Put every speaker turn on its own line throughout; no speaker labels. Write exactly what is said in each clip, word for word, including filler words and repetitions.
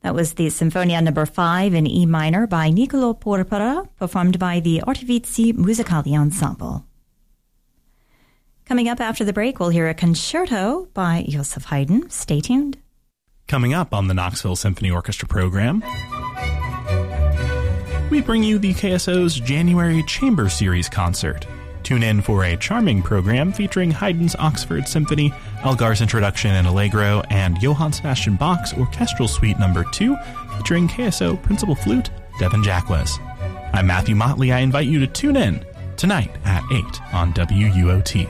That was the Sinfonia number five in E minor by Niccolò Porpora, performed by the Artifizi Musicali Ensemble. Coming up after the break, we'll hear a concerto by Joseph Haydn. Stay tuned.
Coming up on the Knoxville Symphony Orchestra program, we bring you the K S O's January Chamber Series concert. Tune in for a charming program featuring Haydn's Oxford Symphony, Elgar's Introduction and Allegro, and Johann Sebastian Bach's Orchestral Suite number two, featuring K S O Principal Flute, Devin Jacquez. I'm Matthew Motley. I invite you to tune in tonight at eight on W U O T.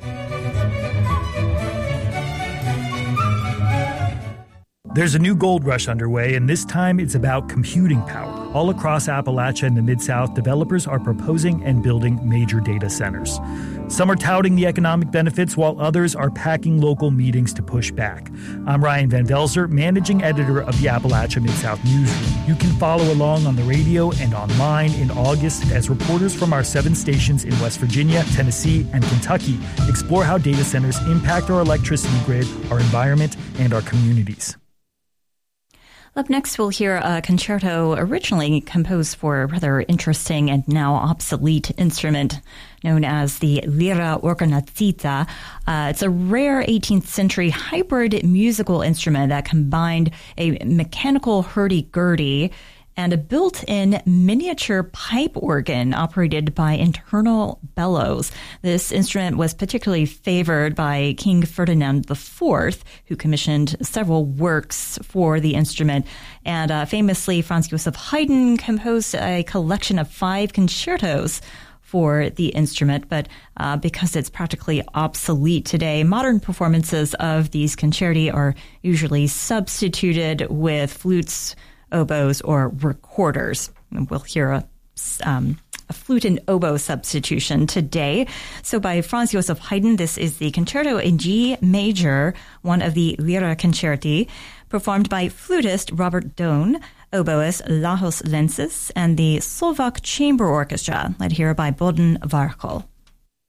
There's a new gold rush underway, and this time it's about computing power. All across Appalachia and the Mid-South, developers are proposing and building major data centers. Some are touting the economic benefits, while others are packing local meetings to push back. I'm Ryan Van Velzer, managing editor of the Appalachia Mid-South Newsroom. You can follow along on the radio and online in August as reporters from our seven stations in West Virginia, Tennessee, and Kentucky explore how data centers impact our electricity grid, our environment, and our communities.
Up next, we'll hear a concerto originally composed for a rather interesting and now obsolete instrument known as the lira organazzitta. Uh, it's a rare eighteenth century hybrid musical instrument that combined a mechanical hurdy-gurdy and a built-in miniature pipe organ operated by internal bellows. This instrument was particularly favored by King Ferdinand the Fourth, who commissioned several works for the instrument. And uh, famously, Franz Joseph Haydn composed a collection of five concertos for the instrument, but uh, because it's practically obsolete today, modern performances of these concerti are usually substituted with flutes, oboes, or recorders. We'll hear a, um, a flute and oboe substitution today. So by Franz Joseph Haydn, this is the concerto in G major, one of the Lira concerti, performed by flutist Robert Doan, oboist Lajos Lensis, and the Slovak Chamber Orchestra, led here by Bohdan Varchol.